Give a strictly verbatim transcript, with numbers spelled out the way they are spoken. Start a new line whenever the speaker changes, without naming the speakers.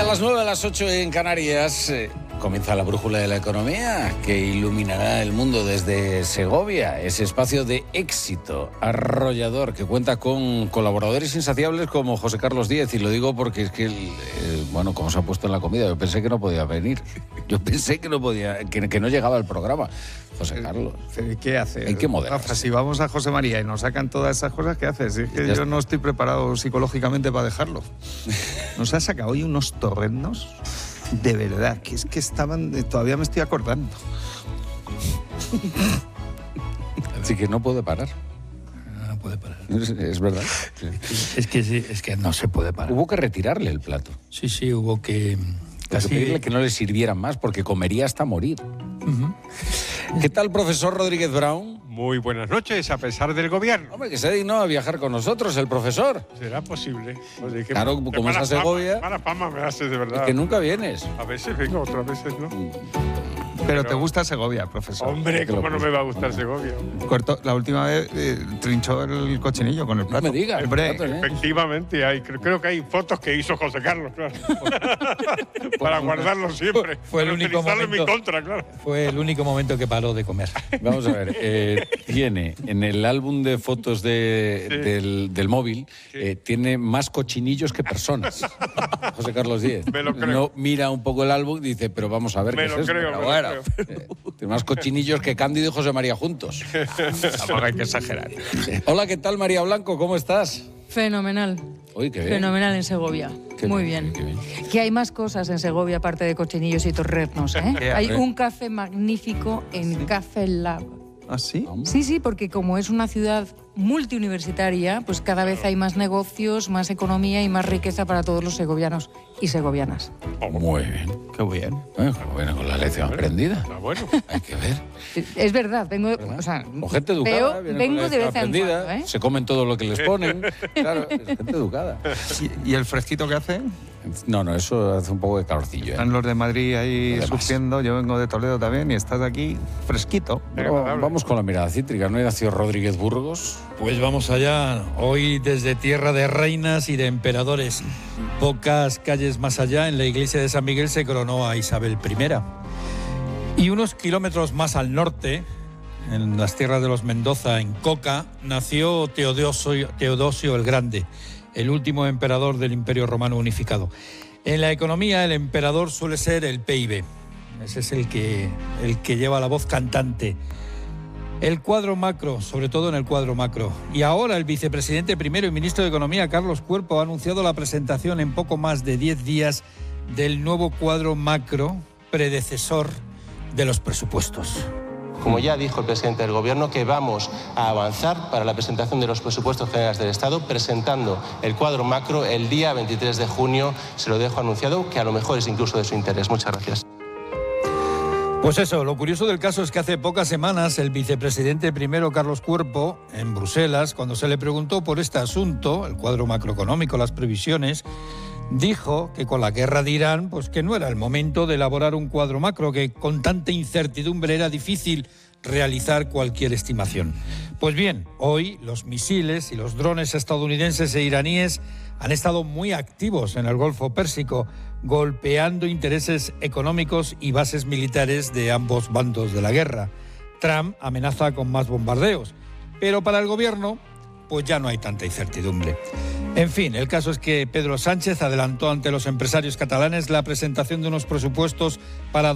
las nueve, a las ocho en Canarias, eh, comienza la brújula de la economía que iluminará el mundo desde Segovia, ese espacio de éxito arrollador que cuenta con colaboradores insaciables como José Carlos Díez, y lo digo porque es que, eh, bueno, como se ha puesto en la comida, yo pensé que no podía venir, yo pensé que no podía, que, que no llegaba al programa. José Carlos,
¿qué hace?
Hay que moderarse.
Rafa, si vamos a José María y nos sacan todas esas cosas, ¿qué haces? Es que yo no estoy preparado psicológicamente para dejarlo. Nos ha sacado hoy unos torrendos, de verdad, que es que estaban, todavía me estoy acordando.
Así que no puede parar.
No puede parar.
Es, es verdad.
Es que sí, es que no se puede parar.
Hubo que retirarle el plato.
Sí, sí, hubo que...
Casi pedirle que no le sirvieran más porque comería hasta morir. Uh-huh. ¿Qué tal, profesor Rodríguez Brown?
Muy buenas noches, a pesar del gobierno.
Hombre, que se dignó a viajar con nosotros, el profesor.
¿Será posible? Oye, que,
claro,
que
como es a Segovia...
Mala fama me haces, de verdad.
Es que nunca vienes.
A veces vengo, otras veces no.
Pero, Pero te gusta Segovia, profesor.
Hombre, ¿cómo no me va a gustar Segovia?
Cortó, la última vez eh, trinchó el cochinillo con el plato.
No me digas.
Hombre,
efectivamente, hay, creo, creo que hay fotos que hizo José Carlos, claro. Para guardarlo siempre.
Fue el único momento,
en mi contra, claro.
Fue el único momento que paró de comer.
Vamos a ver, eh, tiene en el álbum de fotos de, sí. del, del móvil, sí. eh, tiene más cochinillos que personas. José Carlos Díez.
Me lo creo.
No mira un poco el álbum y dice, pero vamos a ver
me
qué
lo
es eso.
Creo,
pero
me
bueno,
lo creo.
Eh, tiene más cochinillos que Cándido y José María juntos.
Tampoco hay que exagerar.
Hola, ¿qué tal, María Blanco? ¿Cómo estás?
Fenomenal.
Uy, qué bien.
Fenomenal en Segovia.
Qué
Muy
bien,
bien.
Qué bien.
Que hay más cosas en Segovia aparte de cochinillos y torreznos, ¿eh? Hay un café magnífico en ¿Sí? Café Lab.
¿Ah, sí?
Sí, sí, porque como es una ciudad multiuniversitaria, pues cada vez hay más negocios, más economía y más riqueza para todos los segovianos y segovianas.
Oh, muy bien.
Qué bien.
Bueno, qué bueno, con la lección bueno, aprendida.
Está bueno.
Hay que ver.
Es verdad, vengo,
¿verdad?
O sea,
o gente educada.
Veo, vengo de vez en cuando, ¿eh?
Se comen todo lo que les ponen. Claro, es gente educada.
¿Y, y el fresquito que hace?
No, no, eso hace un poco de calorcillo. ¿eh?
Están los de Madrid ahí sufriendo, yo vengo de Toledo también y estás aquí fresquito.
Pero vamos con la mirada cítrica, ¿no, Ignacio Rodríguez Burgos?
Pues vamos allá, hoy desde tierra de reinas y de emperadores. Pocas calles más allá, en la iglesia de San Miguel se coronó a Isabel primera. Y unos kilómetros más al norte, en las tierras de los Mendoza, en Coca, nació Teodosio, Teodosio el Grande, el último emperador del Imperio Romano unificado. En la economía, el emperador suele ser el P I B. Ese es el que, el que lleva la voz cantante. El cuadro macro, sobre todo en el cuadro macro. Y ahora el vicepresidente primero y ministro de Economía, Carlos Cuerpo, ha anunciado la presentación en poco más de diez días del nuevo cuadro macro, predecesor de los presupuestos.
Como ya dijo el presidente del Gobierno, que vamos a avanzar para la presentación de los presupuestos generales del Estado, presentando el cuadro macro el día veintitrés de junio. Se lo dejo anunciado, que a lo mejor es incluso de su interés. Muchas gracias.
Pues eso, lo curioso del caso es que hace pocas semanas el vicepresidente primero, Carlos Cuerpo, en Bruselas, cuando se le preguntó por este asunto, el cuadro macroeconómico, las previsiones, dijo que con la guerra de Irán, pues que no era el momento de elaborar un cuadro macro, que con tanta incertidumbre era difícil realizar cualquier estimación. Pues bien, hoy los misiles y los drones estadounidenses e iraníes han estado muy activos en el Golfo Pérsico, golpeando intereses económicos y bases militares de ambos bandos de la guerra. Trump amenaza con más bombardeos, pero para el gobierno, pues ya no hay tanta incertidumbre. En fin, el caso es que Pedro Sánchez adelantó ante los empresarios catalanes la presentación de unos presupuestos para